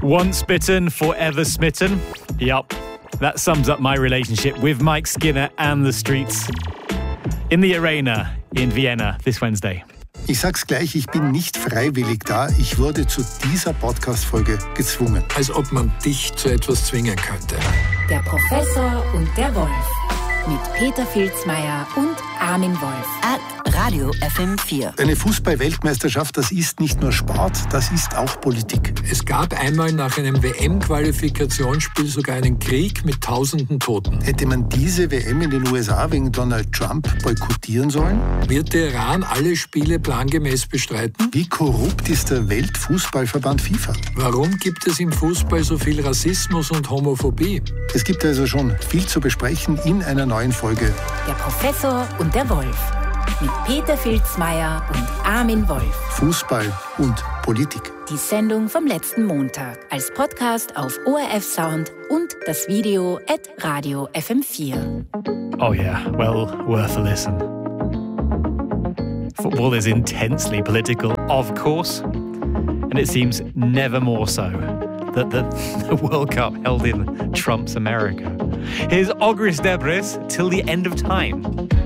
Once bitten, forever smitten. Yup, that sums up my relationship with Mike Skinner and the Streets. In the Arena in Vienna this Wednesday. Ich sag's gleich, ich bin nicht freiwillig da. Ich wurde zu dieser Podcast-Folge gezwungen. Als ob man dich zu etwas zwingen könnte. Der Professor und der Wolf. Mit Peter Filzmeier und Armin Wolf. Radio FM4. Eine Fußball-Weltmeisterschaft, das ist nicht nur Sport, das ist auch Politik. Es gab einmal nach einem WM-Qualifikationsspiel sogar einen Krieg mit tausenden Toten. Hätte man diese WM in den USA wegen Donald Trump boykottieren sollen? Wird der Iran alle Spiele plangemäß bestreiten? Wie korrupt ist der Weltfußballverband FIFA? Warum gibt es im Fußball so viel Rassismus und Homophobie? Es gibt also schon viel zu besprechen in einer neuen Folge. Der Professor und der Wolf. Mit Peter Filzmeier und Armin Wolf. Fußball und Politik. Die Sendung vom letzten Montag als Podcast auf ORF Sound und das Video @Radio FM4. Oh yeah, well, worth a listen. Football is intensely political, of course, and it seems never more so that the World Cup held in Trump's America. Here's Ogris Debris till the end of time.